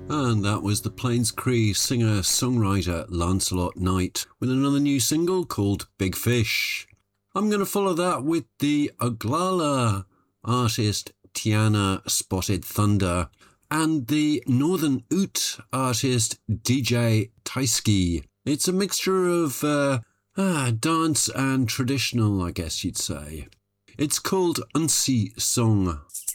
And that was the Plains Cree singer-songwriter Lancelot Knight with another new single called Big Fish. I'm going to follow that with the Oglala artist Tiana Spotted Thunder and the Northern Ute artist DJ Taiski. It's a mixture of dance and traditional, I guess you'd say. It's called Unsi Song.